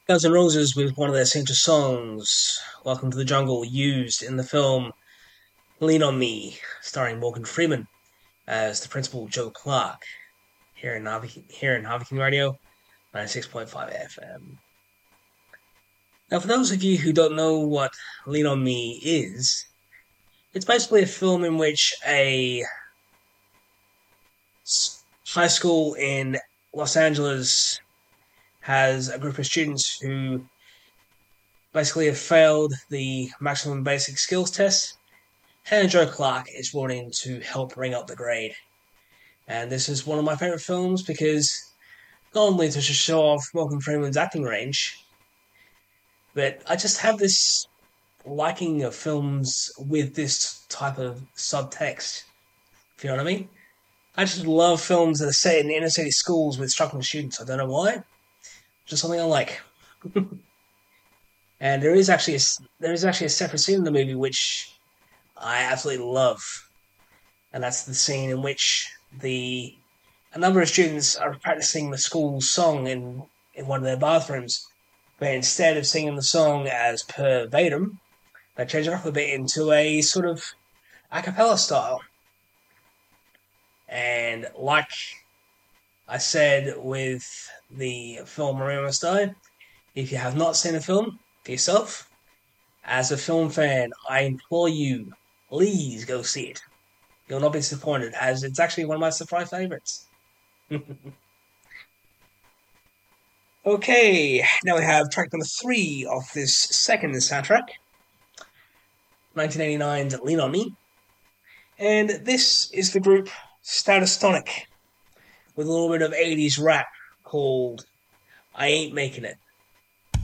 Guns N' Roses with one of their signature songs, Welcome to the Jungle, used in the film Lean on Me, starring Morgan Freeman as the principal Joe Clark, here in Harvey King Radio, 96.5 FM. Now, for those of you who don't know what Lean on Me is, it's basically a film in which a high school in Los Angeles has a group of students who basically have failed the maximum basic skills test. And Joe Clark is brought in to help bring up the grade. And this is one of my favorite films because not only does it show off Morgan Freeman's acting range, but I just have this liking of films with this type of subtext. If you know what I mean? I just love films that are set in inner city schools with struggling students. I don't know why. Just something I like. And there is actually a separate scene in the movie which I absolutely love, and that's the scene in which the a number of students are practicing the school song in one of their bathrooms, but instead of singing the song as per verbatim, they change it up a bit into a sort of a cappella style. And like I said with the film Maria Must Die, if you have not seen the film for yourself, as a film fan, I implore you, please go see it. You'll not be disappointed, as it's actually one of my surprise favorites. Okay, now we have track number three of this second soundtrack, 1989's Lean On Me. And this is the group Statistonic, with a little bit of 80s rap called I Ain't Making It.